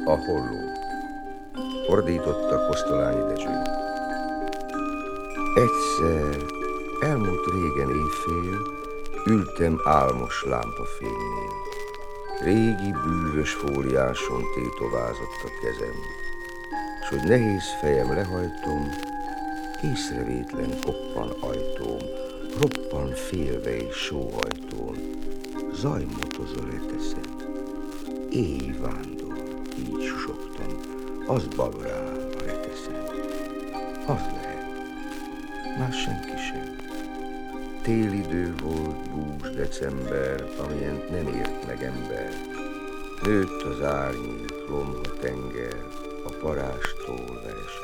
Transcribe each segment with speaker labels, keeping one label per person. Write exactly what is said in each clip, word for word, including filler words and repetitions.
Speaker 1: A holló. Ordította Kosztolányi Dezső. Egyszer, elmúlt régen éjfél, ültem álmos lámpafénynél. Régi bűvös fóliáson tétovázott a kezem, s hogy nehéz fejem lehajtom, észrevétlen koppan ajtóm, roppan félve és sóhajtón, zajmotozol leteszem. Éj vándor, így susogtam, az babrál a reteszem. Az lehet, már senki sem. Télidő volt, bús december, amilyen nem ért meg ember. Nőtt az árnyék, lomha tenger, a parástól veresen.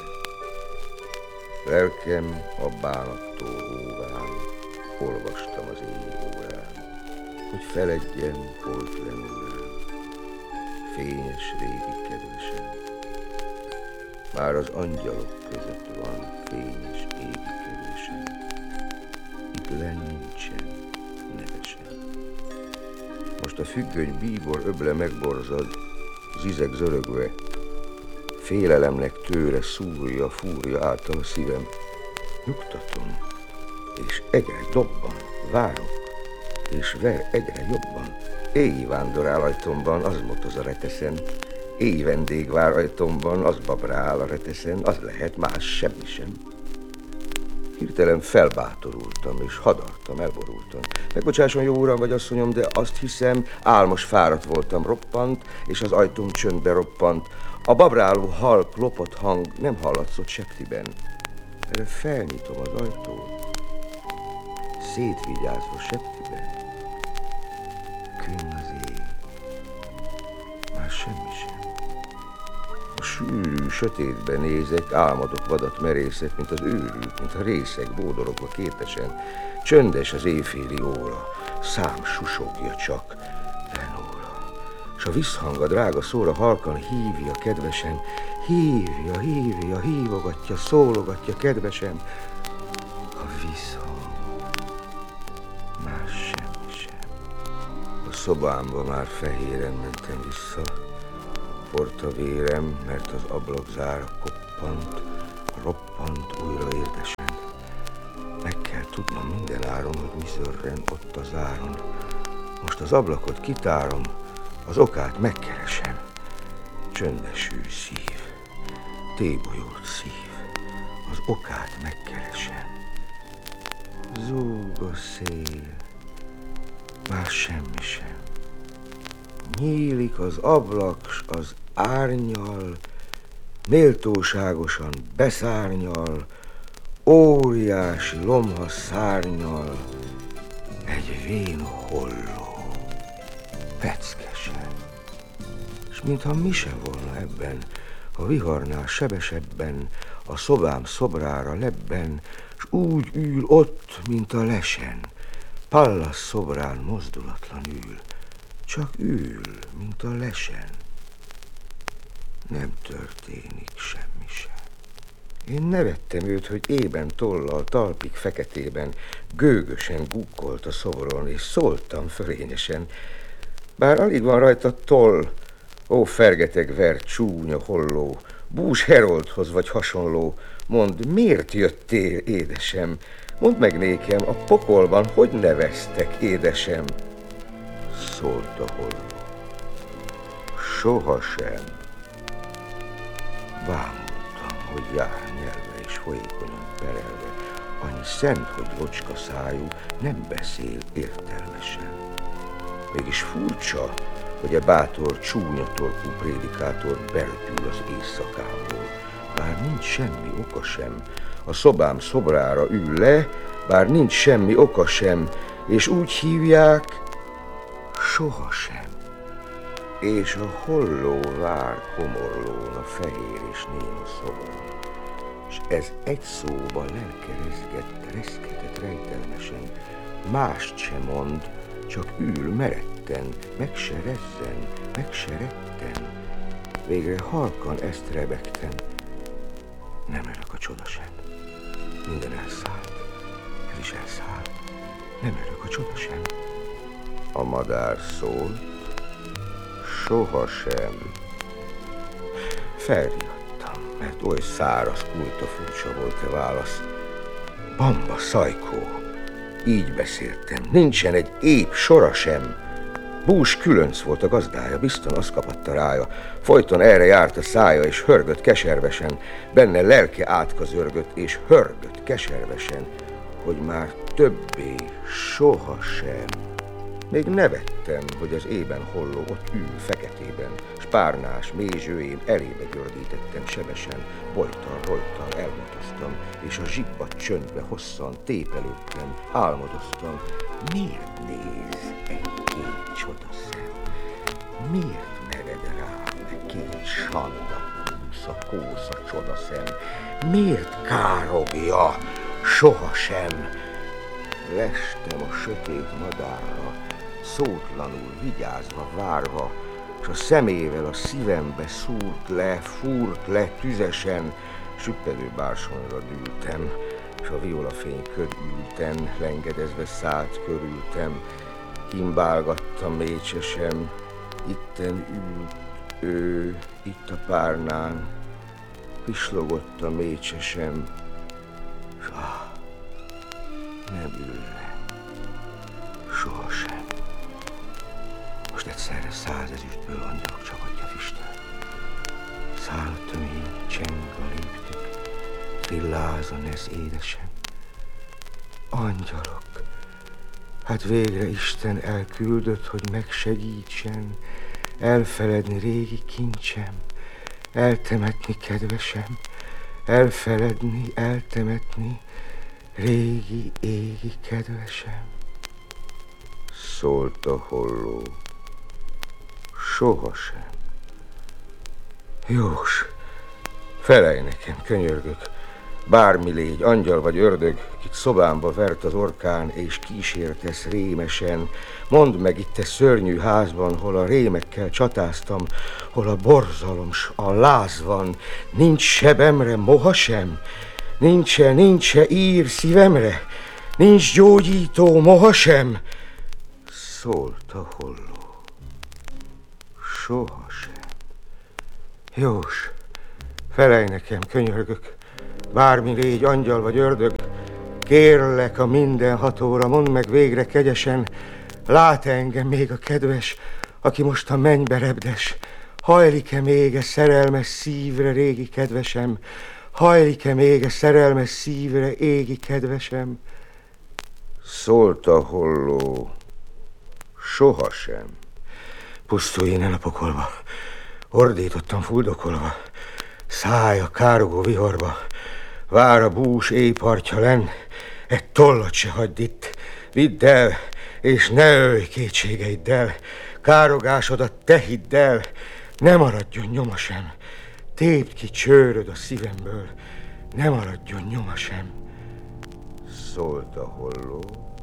Speaker 1: Lelkem a bánattól óván, olvastam az éj órán, hogy feledjen holtlenül rám, fényes régi kedvesem. Már az angyalok között van fényes égi kedvesem, itt lenn nincsen nevesem. Most a függöny bíbor öble megborzad, zizeg zörögve, félelemnek tőle szúrja, fúrja által a szívem. Nyugtatom, és egyre dobban, várok, és ver egyre jobban. Éj vándor áll ajtomban, az motoz a reteszen, éj vendég vár ajtomban, az babrál a reteszen, az lehet más semmi sem. Hirtelen felbátorultam, és hadartam, elborultam. Megbocsásson, jó uram vagy asszonyom, de azt hiszem, álmos fáradt voltam, roppant, és az ajtóm csöndbe roppant. A babráló halk, lopott hang nem hallatszott septiben. Erre felnyitom az ajtót, szétvigyázva septiben. Könn az ég, már semmi sem. A sűrű sötétben nézek, álmodok vadat merészek, mint az őrült, mint a részek, bódorogva képesen. Csöndes az éjféli óra, szám susogja csak, Lenóra. S a visszhang a drága szóra halkan hívja kedvesen, hívja, hívja, hívogatja, szólogatja kedvesen. A visszhang, már semmi sem. A szobámba már fehéren mentem vissza, forrt a vérem, mert az ablakzára koppant, roppant újra érdesen. Meg kell tudnom minden áron, hogy mi zörren ott az áron. Most az ablakot kitárom, az okát megkeresem. Csöndesű szív, tébolyult szív, az okát megkeresem. Zúg a szél, már semmi sem. Nyílik az ablak, s az árnyal, méltóságosan beszárnyal, óriási lomha szárnyal, egy vén holló, peckesen. S mintha mi se volna ebben, a viharnál sebesebben, a szobám szobrára lebben, s úgy ül ott, mint a lesen, Pallas szobrán mozdulatlan ül, csak ül, mint a lesen. Nem történik semmi sem. Én nevettem őt, hogy ében tollal, talpig feketében, gőgösen gukkolt a szobron, és szóltam fölényesen. Bár alig van rajta toll, ó, fergeteg ver, csúnya holló, bús Heroldhoz vagy hasonló, mondd, miért jöttél, édesem? Mondd meg nékem, a pokolban hogy neveztek, édesem? Szólt a holló. Sohasem. Bámultam, hogy jár nyelve és folyékonyan perelve, annyi szent, hogy locska szájú, nem beszél értelmesen. Mégis furcsa, hogy a bátor, csúnya torkú prédikátor beröpül az éjszakából. Bár nincs semmi oka sem, a szobám szobrára ül le, bár nincs semmi oka sem, és úgy hívják, sohasem. És a holló vár komorlón a fehér és néma szobron, s ez egy szóba lelke rezgett, reszketett rejtelmesen, mást sem mond, csak ül meretten, meg se rezzen, meg se retten. Végre halkan ezt rebegten, nem örök a csoda sem. Minden elszállt, ez is elszállt, nem örök a csoda sem. A madár szólt, sohasem. felriadtam, mert oly száraz, kújta furcsa volt a válasz. Bamba, Szajkó, így beszéltem, nincsen egy ép sora sem. Bús különc volt a gazdája, bizton azt kapatta rája. Folyton erre járt a szája, és hörgött keservesen. Benne lelke átkazörgött, és hörgött keservesen, hogy már többé sohasem. Még nevettem, hogy az ében holló ott ül feketében, s párnás mézsőjén elébe gördítettem sebesen, bojtal, rojtal elmotoztam, és a zsibbat csöndbe hosszan tépelődtem, álmodoztam. Miért néz egy két csodaszem? Miért neved rám egy két sanda kúsza, kósza csodaszem? Miért károgja sohasem? Lestem a sötét madárra, szótlanul vigyázva, várva, s a szemével a szívembe szúrt le, fúrt le tüzesen, süppedő bársonyra dűltem, s a violafény körültem, lengedezve szállt körültem, kimbálgattam mécsesem, itten ült ő, itt a párnán, pislogott a mécsesem, s ah, nem ül le, sohasem. Most egyszerre százezüstből angyalok csapatja füstöl. Száll a tömény, cseng a léptük, villáz a nesz édesen. Angyalok, hát végre Isten elküldött, hogy megsegítsen, elfeledni régi kincsem, eltemetni kedvesem, elfeledni, eltemetni régi, égi kedvesem. Szólt a holló, sohasem. Jós, felelj nekem, könyörgök, bármi légy, angyal vagy ördög, kit szobámba vert az orkán, és kísértesz rémesen. Mondd meg itt a szörnyű házban, hol a rémekkel csatáztam, hol a borzalom s a láz van, nincs sebemre moha sem, nincs-e, nincs-e ír szívemre, nincs gyógyító moha sem. Szólt a holló, sohasem. Jós, felelj nekem, könyörgök, bármi légy, angyal vagy ördög, kérlek a mindenhatóra, mondd meg végre kegyesen, lát engem még a kedves, aki most a mennybe repdes, hajlik-e még a szerelmes szívre, régi kedvesem, hajlik-e még a szerelmes szívre, égi kedvesem? Szólt a holló, sohasem. Pusztulj innen a pokolba, ordítottam fuldokolva, szállj a károgó vihorba, vár a bús éjpartja lenn, egy tollat se hagyd itt, vidd el, és ne ölj kétségeiddel, károgásodat te hidd el, ne maradjon nyoma sem, tépd ki csőröd a szívemből, ne maradjon nyoma sem. Szólt a holló,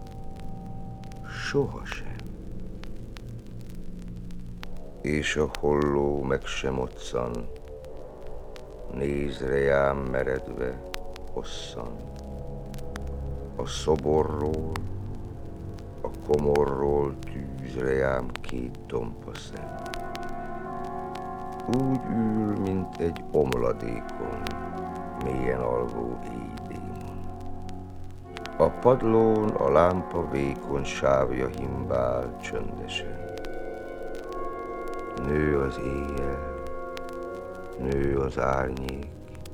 Speaker 1: sohasem. És a holló meg sem moccan, néz rejám meredve, hosszan. A szoborról, a komorról tűz rejám két tompa szem. Úgy ül, mint egy omladékon, mélyen alvó éjdémon. A padlón a lámpa vékony sávja himbál csöndesen. Nő az éjjel, nő az árnyék,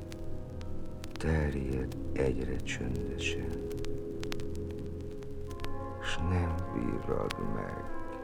Speaker 1: terjed egyre csöndesen, s nem virrad meg.